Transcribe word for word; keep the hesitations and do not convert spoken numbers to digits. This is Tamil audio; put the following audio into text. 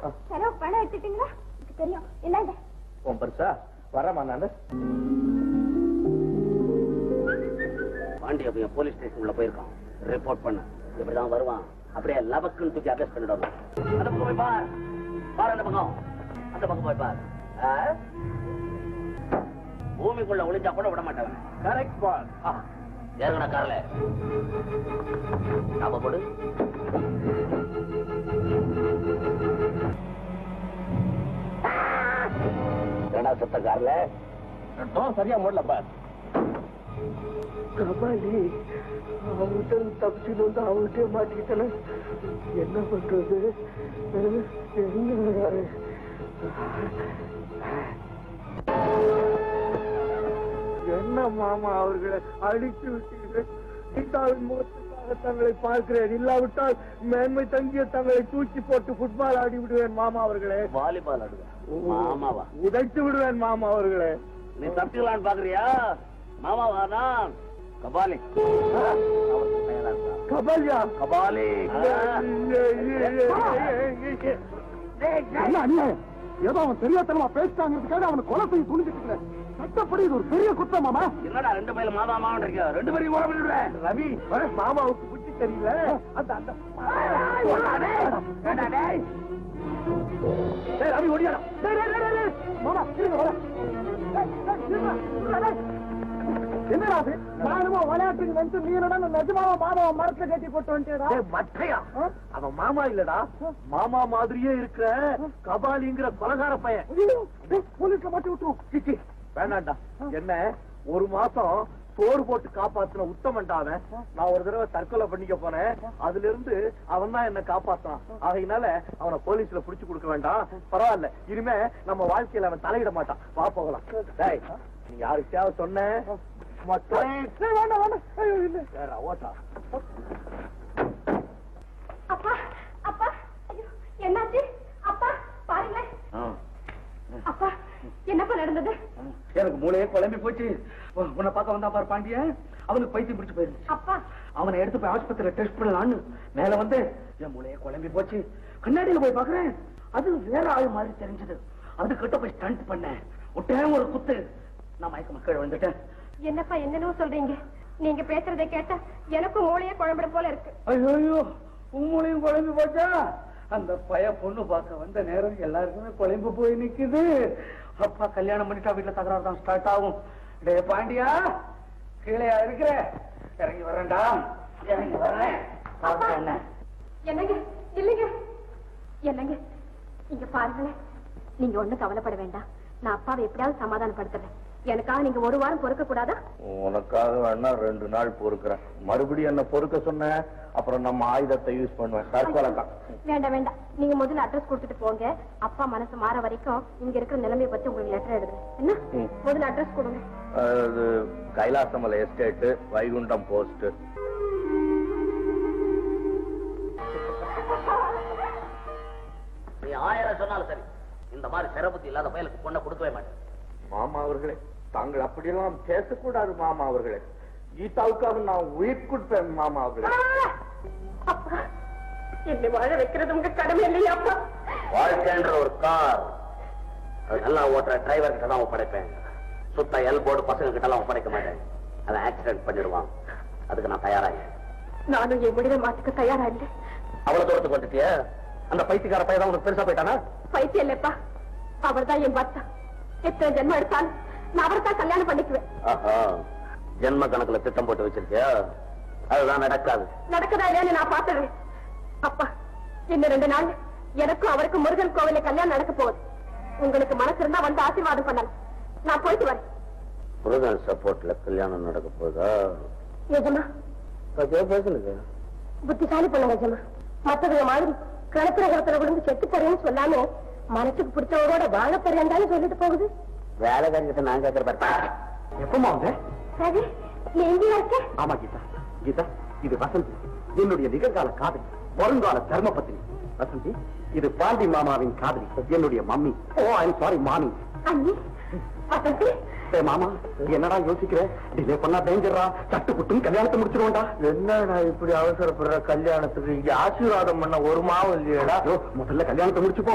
செலவு பணம் எடுத்துட்டீங்களா? தெரியும் இல்லாங்க உன் பரிசா வரமா நானு பாண்டிய பையன் போலீஸ் ஸ்டேஷன் உள்ள போயிருக்கான். ரிப்போர்ட் பண்ண இப்படிதான் வருவான். அப்படியே லபக்குன்னு தூக்கி அரெஸ்ட் பண்ணிடுவாங்க. அந்த பக்கம் போய் பார் பார் அந்த பக்கம் அந்த பக்கம் போய் பார். பூமிக்குள்ள ஒளிஞ்சா கூட விட மாட்டேன். கரெக்ட் பால். ஏற்கனவே கார்ல நாம போடு. ஏடா சுத்த கார்ல சரியா மூடல பார். கபாலி அவங்ககிட்ட தப்பிச்சுன்னு வந்து அவங்ககிட்ட மாட்டிக்கிட்டன. என்ன பண்றது? என்ன என்ன மாமா அவர்களை அடித்து விட்டீர்கள். முகத்துக்காக தங்களை பார்க்கிறேன். இல்லாவிட்டால் மேன்மை தங்கிய தங்களை தூக்கி போட்டு புட்பால் ஆடி விடுவேன் மாமா அவர்களே. வாலிபால் ஆடுவேன் மாமாவா? உதைத்து விடுவேன் மாமா அவர்களே. நீ தப்பிக்கலான்னு பாக்குறியா? மாமாவானா கபாலி. கபாலியா? கபாலி ஏதோ அவன் தெரியாதனமா பேசிட்டாங்கிறதுக்காக அவனை கொலை செய்ய துணிஞ்சிட்டு சட்டப்படி இது ஒரு பெரிய குற்றம் மாமா. என்னடா ரெண்டு பையில மாதா மாவன் இருக்க ரெண்டு பேரையும் உரம் பண்ணிடுவேன். ரவி மாமாவுக்கு புத்தி தெரியல. அந்த அந்த ரவி ஒடியாடா மாமா என்னடா நானுமா விளையாட்டுக்கு வந்து நீனடா நிஜமாவா மாமாவை மரத்துல கட்டி போட்டு வந்துட்டா மட்டையா? அவன் மாமா இல்லடா மாமா மாதிரியே இருக்கிற கபாலிங்கிற கொலகார பையன். போலீஸ்ல மாட்டி விட்டுரும். வேணாண்டா என்ன ஒரு மாசம் சோறு போட்டு காப்பாத்தின உத்தமன்டாவன். நான் ஒரு தடவை தற்கொலை பண்ணிக்க போனேன். அதுல இருந்து அவன் தான் என்ன காப்பாத்தான். ஆகையினால அவனை போலீஸ்ல புடிச்சு கொடுக்க வேண்டாம். பரவாயில்ல இனிமே நம்ம வாழ்க்கையில அவன் தலையிட மாட்டான். வா போகலாம். நீ யாருக்காவது சொன்ன ஓட்டா. அப்பா அப்பா என்னாச்சு அப்பா? பாருங்க அப்பா என்னப்பா நடந்தது? எனக்கு மூளையே குழம்பி போச்சு. உன்னை பார்க்க வந்தா பாரு பாண்டிய, அவனுக்கு பைத்தியம் பிடிச்சு போயிருச்சு. அப்பா அவனை எடுத்து போய் ஆஸ்பத்திரியில டெஸ்ட் பண்ணலான்னு மேல வந்து என் மூளையே குழம்பி போச்சு. கண்ணாடியில போய் பாக்குறேன் அது வேற ஆள் மாதிரி தெரிஞ்சது. அது கிட்ட போய் ஸ்டண்ட் பண்ணேன். ஒட்டேன் ஒரு குத்து. நான் மயக்க மக்கள் வந்துட்டேன். என்னப்பா என்னன்னு சொல்றீங்க? நீங்க பேசுறதை கேட்டா எனக்கும் மூளையே குழம்பிட போல இருக்கு. ஐயோ உன் மூளையும் குழம்பி போச்சா? அந்த பைய பொண்ணு பார்க்க வந்த நேரம் எல்லாருக்குமே குழம்பு போய் நிக்குது. அப்பா கல்யாணம் பண்ணிட்டா வீட்டுல தகராறு தான் ஸ்டார்ட் ஆகும். டே பாண்டியா கீழையா இருக்கிற இறங்கி வரேன்டா. இறங்கி வர்றேன். என்னங்க இல்லைங்க என்னங்க இங்க பாருங்களேன். நீங்க ஒண்ணும் கவலைப்பட வேண்டாம். நான் அப்பாவை எப்படியாவது சமாதானப்படுத்துறேன். எனக்காக நீங்க ஒரு வாரம் பொறுக்க கூடாதா? உனக்காக வேணா ரெண்டு நாள் பொறுக்கிறேன். மறுபடியும் என்ன பொறுக்க சொன்ன அப்புறம் நம்ம ஆயுதத்தை யூஸ் பண்ணுவேன். தற்கொலைதான். வேண்டாம் வேண்டாம். நீங்க முதல்ல அட்ரஸ் கொடுத்துட்டு போங்க. அப்பா மனசு மாற வரைக்கும் இங்க இருக்கிற நிலைமையை பத்தி உங்களுக்கு லெட்டர் எழுதுறேன். என்ன முதல்ல அட்ரஸ் கொடுங்க. அது கைலாசமலை எஸ்டேட், வைகுண்டம் போஸ்ட். நீ ஆயிரம் சொன்னாலும் சரி இந்த மாதிரி சிறப்புத்தி இல்லாத பயலுக்கு பொண்ணை கொடுக்கவே மாட்டேன். மாமா அவர்களே தாங்கள் அப்படியெல்லாம் பேசக்கூடாது மாமா அவர்களே. கீதாவுக்காக நான் உயிர் கொடுப்பேன் மாமா அவர்களே. அப்பா என்னை வாழ வைக்கிறது உங்க கடமை இல்லையா அப்பா? வாழ்க்கைன்ற ஒரு கார் அது நல்லா ஓட்டுற டிரைவர் கிட்ட தான் ஒப்படைப்பேன். சுத்த எல் போர்டு பசங்க கிட்ட எல்லாம் ஒப்படைக்க மாட்டேன். அதை ஆக்சிடென்ட் பண்ணிடுவான். அதுக்கு நான் தயாராக. நானும் என் முடிவை மாத்துக்க தயாரா இல்லை. அவ்வளவு தூரத்துக்கு வந்துட்டிய அந்த பைத்தியக்கார பையன் உனக்கு பெருசா போயிட்டானா? பைத்தியம் இல்லப்பா, அவர் தான் என் பர்த்தா. எத்தனை ஜென்மம் எடுத்தாலும் நான் அவரை தான் கல்யாணம் பண்ணிக்குவேன். ஜென்ம கணக்குல திட்டம் போட்டு வச்சிருக்கியா? அதுதான் நடக்காது. நடக்குதா இல்லையான்னு நான் பாத்துறேன். அப்பா இன்னும் ரெண்டு நாள் எனக்கும் அவருக்கும் முருகன் கோவில கல்யாணம் நடக்க போகுது. உங்களுக்கு மனசு இருந்தா வந்து ஆசீர்வாதம் பண்ணலாம். நான் போயிட்டு வரேன். முருகன் சப்போர்ட்ல கல்யாணம் நடக்க போதா? நிஜமா பேசுங்க. புத்திசாலி பொண்ணு நிஜமா. மத்தவங்க மாதிரி கிணத்துல கிணத்துல விழுந்து செத்து போறேன்னு சொல்லாம மனசுக்கு பிடிச்சவரோட வாழ போறேன்னு சொல்லிட்டு போகுது. வேலை காரியத்தை நான் கேட்கிற பாரு. எப்பமா அவங்க? சரி நீ எங்கேயா இருக்க? ஆமா கீதா. கீதா இது வசந்தி, என்னுடைய நிகழ்கால காதலி, வருங்கால தர்ம பத்தினி. வசந்தி இது பாண்டி மாமாவின் காதலி, என்னுடைய mummy. O I am sorry மாமி. அண்ணி வசந்தி. மாமா என்னடா யோசிக்கிற? டிலே பண்ணா டேஞ்சரா. சட்டு புட்டும் கல்யாணத்தை முடிச்சிருவோம்டா. என்னடா இப்படி அவசரப்படுற கல்யாணத்துக்கு? இங்க ஆசீர்வாதம் பண்ண ஒரு மாவும் இல்லையடா. முதல்ல கல்யாணத்தை முடிச்சுப்போம்.